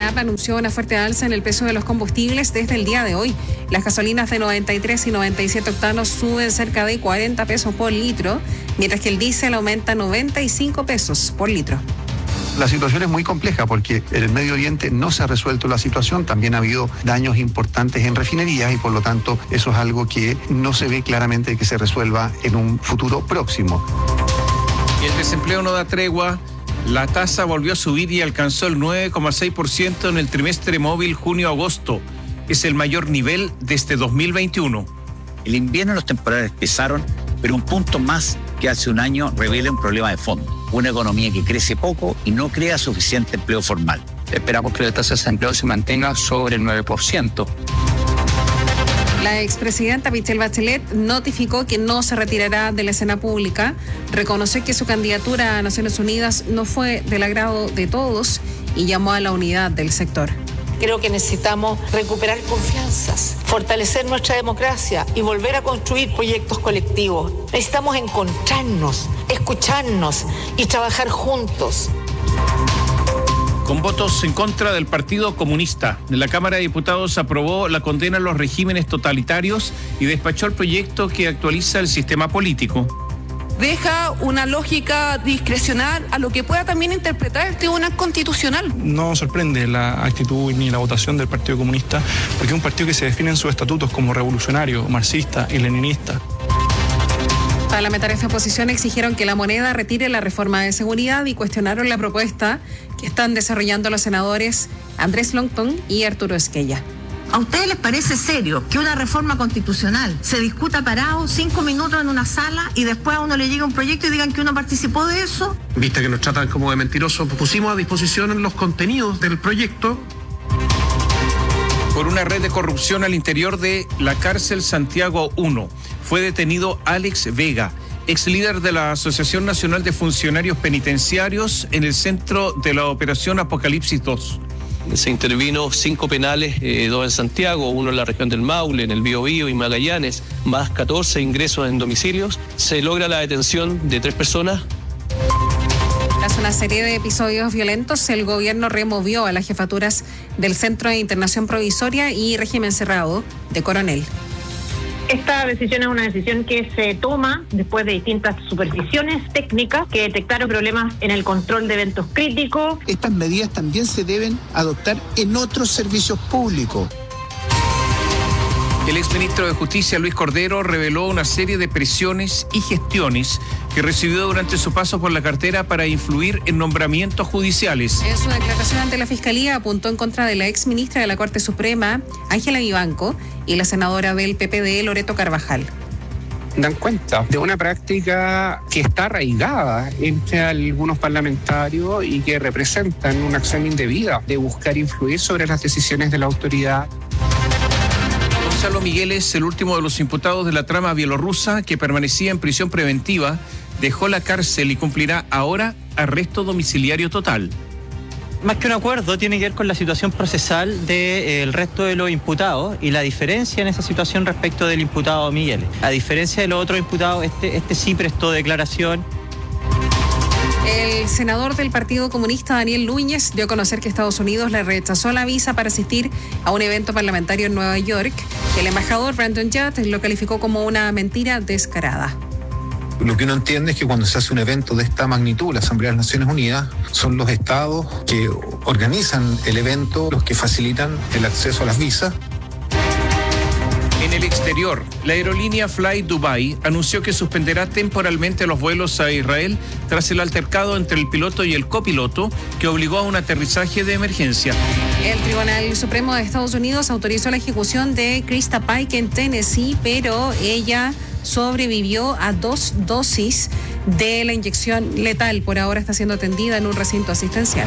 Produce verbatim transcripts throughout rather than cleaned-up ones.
ENAP anunció una fuerte alza en el precio de los combustibles desde el día de hoy. Las gasolinas de noventa y tres y noventa y siete octanos suben cerca de cuarenta pesos por litro, mientras que el diésel aumenta noventa y cinco pesos por litro. La situación es muy compleja porque en el Medio Oriente no se ha resuelto la situación, también ha habido daños importantes en refinerías y por lo tanto eso es algo que no se ve claramente que se resuelva en un futuro próximo. Y el desempleo no da tregua. La tasa volvió a subir y alcanzó el nueve coma seis por ciento en el trimestre móvil junio-agosto. Es el mayor nivel desde dos mil veintiuno. El invierno y los temporales pesaron, pero un punto más que hace un año revela un problema de fondo. Una economía que crece poco y no crea suficiente empleo formal. Esperamos que la tasa de desempleo se mantenga sobre el nueve por ciento. La expresidenta Michelle Bachelet notificó que no se retirará de la escena pública, reconoció que su candidatura a Naciones Unidas no fue del agrado de todos y llamó a la unidad del sector. Creo que necesitamos recuperar confianzas, fortalecer nuestra democracia y volver a construir proyectos colectivos. Necesitamos encontrarnos, escucharnos y trabajar juntos. Con votos en contra del Partido Comunista, la Cámara de Diputados aprobó la condena a los regímenes totalitarios y despachó el proyecto que actualiza el sistema político. Deja una lógica discrecional a lo que pueda también interpretar el Tribunal Constitucional. No sorprende la actitud ni la votación del Partido Comunista, porque es un partido que se define en sus estatutos como revolucionario, marxista y leninista. Parlamentarios de oposición exigieron que la moneda retire la reforma de seguridad y cuestionaron la propuesta que están desarrollando los senadores Andrés Longton y Arturo Esquella. ¿A ustedes les parece serio que una reforma constitucional se discuta parado cinco minutos en una sala y después a uno le llega un proyecto y digan que uno participó de eso? Vista que nos tratan como de mentirosos, pusimos a disposición los contenidos del proyecto. Por una red de corrupción al interior de la cárcel Santiago uno, fue detenido Alex Vega, ex líder de la Asociación Nacional de Funcionarios Penitenciarios en el centro de la operación Apocalipsis dos. Se intervino cinco penales, eh, dos en Santiago, uno en la región del Maule, en el Biobío y Magallanes, más catorce ingresos en domicilios. Se logra la detención de tres personas. Tras una serie de episodios violentos, el gobierno removió a las jefaturas del Centro de Internación Provisoria y Régimen Cerrado de Coronel. Esta decisión es una decisión que se toma después de distintas supervisiones técnicas que detectaron problemas en el control de eventos críticos. Estas medidas también se deben adoptar en otros servicios públicos. El exministro de Justicia, Luis Cordero, reveló una serie de presiones y gestiones que recibió durante su paso por la cartera para influir en nombramientos judiciales. En su declaración ante la Fiscalía apuntó en contra de la exministra de la Corte Suprema, Ángela Vivanco, y la senadora del P P D, Loreto Carvajal. Dan cuenta de una práctica que está arraigada entre algunos parlamentarios y que representan una acción indebida de buscar influir sobre las decisiones de la autoridad. Gonzalo Miguel es el último de los imputados de la trama bielorrusa que permanecía en prisión preventiva, dejó la cárcel y cumplirá ahora arresto domiciliario total. Más que un acuerdo, tiene que ver con la situación procesal del resto de los imputados y la diferencia en esa situación respecto del imputado Miguel. A diferencia de los otros imputados, este, este sí prestó declaración. El senador del Partido Comunista, Daniel Núñez, dio a conocer que Estados Unidos le rechazó la visa para asistir a un evento parlamentario en Nueva York. El embajador Brandon Judd lo calificó como una mentira descarada. Lo que uno entiende es que cuando se hace un evento de esta magnitud, la Asamblea de las Naciones Unidas, son los estados que organizan el evento los que facilitan el acceso a las visas. En el exterior, la aerolínea Fly Dubai anunció que suspenderá temporalmente los vuelos a Israel tras el altercado entre el piloto y el copiloto que obligó a un aterrizaje de emergencia. El Tribunal Supremo de Estados Unidos autorizó la ejecución de Krista Pike en Tennessee, pero ella sobrevivió a dos dosis de la inyección letal. Por ahora está siendo atendida en un recinto asistencial.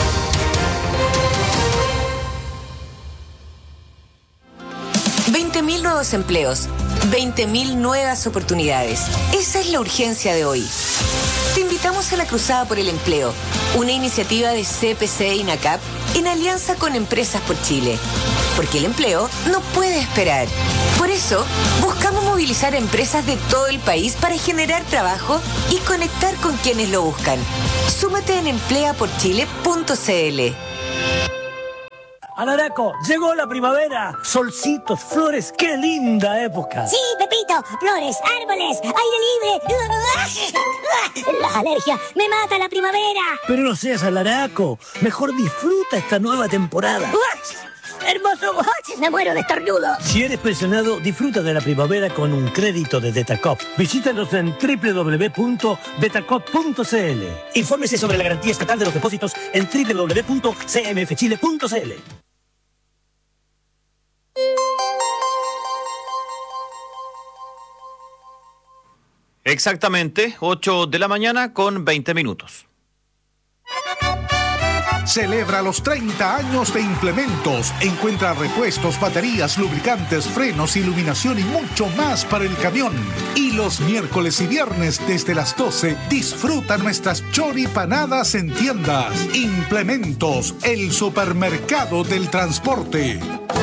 veinte mil nuevos empleos, veinte mil nuevas oportunidades. Esa es la urgencia de hoy. Te invitamos a la Cruzada por el Empleo, una iniciativa de C P C e INACAP en alianza con Empresas por Chile. Porque el empleo no puede esperar. Por eso, buscamos movilizar a empresas de todo el país para generar trabajo y conectar con quienes lo buscan. Súmate en emplea por chile punto c l. Alaraco, llegó la primavera. Solcitos, flores, qué linda época. Sí, Pepito, flores, árboles, aire libre. La alergia me mata la primavera. Pero no seas alaraco, mejor disfruta esta nueva temporada. ¡Hermoso! Me muero de estornudo. Si eres pensionado, disfruta de la primavera con un crédito de Betacop. Visítanos en doble u doble u doble u punto betacop punto c l. Infórmese sobre la garantía estatal de los depósitos en doble u doble u doble u punto c m f chile punto c l. Exactamente, ocho de la mañana con veinte minutos. Celebra los treinta años de Implementos. Encuentra repuestos, baterías, lubricantes, frenos, iluminación y mucho más para el camión. Y los miércoles y viernes desde las doce, disfruta nuestras choripanadas en tiendas. Implementos, el supermercado del transporte.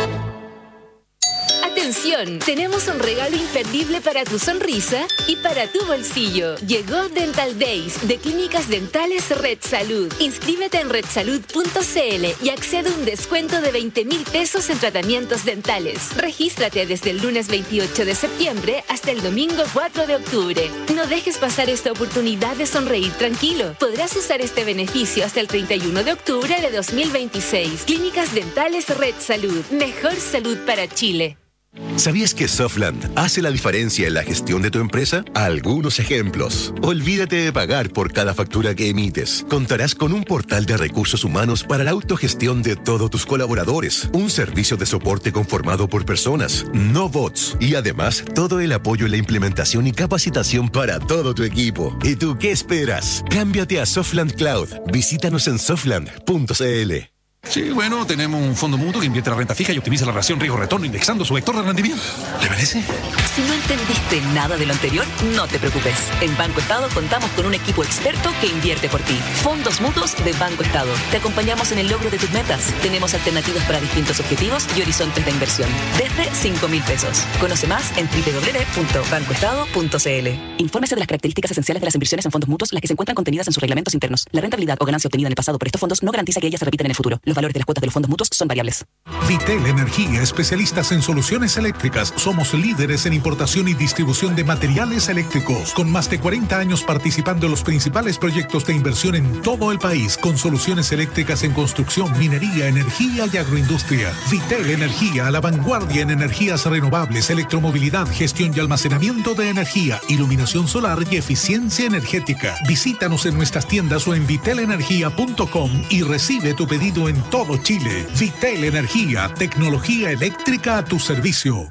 Atención, tenemos un regalo imperdible para tu sonrisa y para tu bolsillo. Llegó Dental Days de Clínicas Dentales Red Salud. Inscríbete en red salud punto c l y accede a un descuento de veinte mil pesos en tratamientos dentales. Regístrate desde el lunes veintiocho de septiembre hasta el domingo cuatro de octubre. No dejes pasar esta oportunidad de sonreír tranquilo. Podrás usar este beneficio hasta el treinta y uno de octubre de dos mil veintiséis. Clínicas Dentales Red Salud. Mejor salud para Chile. ¿Sabías que Softland hace la diferencia en la gestión de tu empresa? Algunos ejemplos. Olvídate de pagar por cada factura que emites. Contarás con un portal de recursos humanos para la autogestión de todos tus colaboradores. Un servicio de soporte conformado por personas, no bots. Y además, todo el apoyo en la implementación y capacitación para todo tu equipo. ¿Y tú qué esperas? Cámbiate a Softland Cloud. Visítanos en softland punto c l. Sí, bueno, tenemos un fondo mutuo que invierte la renta fija y optimiza la relación riesgo-retorno indexando su vector de rendimiento. ¿Le parece? Si no entendiste nada de lo anterior, no te preocupes. En Banco Estado contamos con un equipo experto que invierte por ti. Fondos mutuos de Banco Estado. Te acompañamos en el logro de tus metas. Tenemos alternativas para distintos objetivos y horizontes de inversión. Desde cinco mil pesos. Conoce más en doble u doble u doble u punto banco estado punto c l. Infórmese de las características esenciales de las inversiones en fondos mutuos, las que se encuentran contenidas en sus reglamentos internos. La rentabilidad o ganancia obtenida en el pasado por estos fondos no garantiza que ellas se repitan en el futuro. Los valores de las cuotas de los fondos mutuos son variables. Vitel Energía, especialistas en soluciones eléctricas. Somos líderes en importación y distribución de materiales eléctricos, con más de cuarenta años participando en los principales proyectos de inversión en todo el país, con soluciones eléctricas en construcción, minería, energía y agroindustria. Vitel Energía, a la vanguardia en energías renovables, electromovilidad, gestión y almacenamiento de energía, iluminación solar y eficiencia energética. Visítanos en nuestras tiendas o en vitel energía punto com y recibe tu pedido en todo Chile. Vitel Energía, tecnología eléctrica a tu servicio.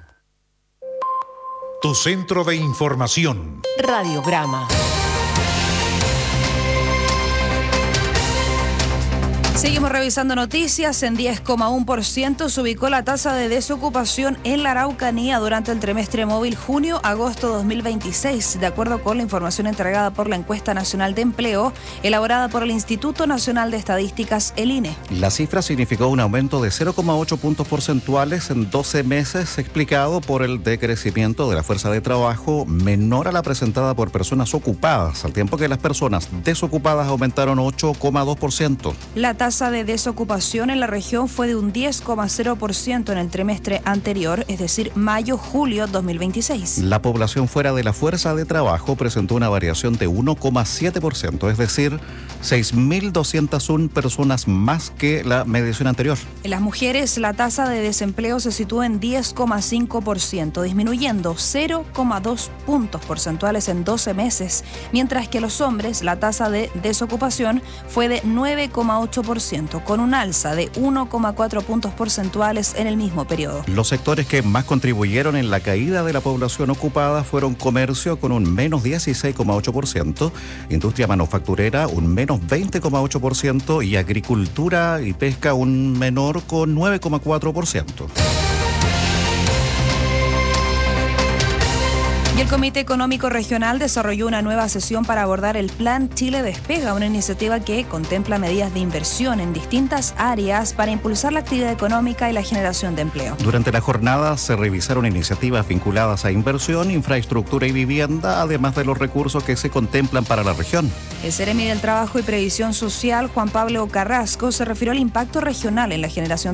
Tu centro de información. Radiograma. Seguimos revisando noticias. En diez coma uno por ciento se ubicó la tasa de desocupación en la Araucanía durante el trimestre móvil junio-agosto dos mil veintiséis, de acuerdo con la información entregada por la Encuesta Nacional de Empleo, elaborada por el Instituto Nacional de Estadísticas, el I N E. La cifra significó un aumento de cero coma ocho puntos porcentuales en doce meses, explicado por el decrecimiento de la fuerza de trabajo menor a la presentada por personas ocupadas, al tiempo que las personas desocupadas aumentaron ocho coma dos por ciento. La tasa de desocupación en la región fue de un diez coma cero por ciento en el trimestre anterior, es decir, mayo-julio dos mil veintiséis. La población fuera de la fuerza de trabajo presentó una variación de uno coma siete por ciento, es decir, seis mil doscientas una personas más que la medición anterior. En las mujeres, la tasa de desempleo se sitúa en diez coma cinco por ciento, disminuyendo cero coma dos puntos porcentuales en doce meses, mientras que los hombres, la tasa de desocupación fue de nueve coma ocho por ciento, con un alza de uno coma cuatro puntos porcentuales en el mismo periodo. Los sectores que más contribuyeron en la caída de la población ocupada fueron comercio con un menos dieciséis coma ocho por ciento, industria manufacturera un menos veinte coma ocho por ciento y agricultura y pesca un menor con nueve coma cuatro por ciento. Y el Comité Económico Regional desarrolló una nueva sesión para abordar el Plan Chile Despega, una iniciativa que contempla medidas de inversión en distintas áreas para impulsar la actividad económica y la generación de empleo. Durante la jornada se revisaron iniciativas vinculadas a inversión, infraestructura y vivienda, además de los recursos que se contemplan para la región. El Seremi del Trabajo y Previsión Social, Juan Pablo Carrasco, se refirió al impacto regional en la generación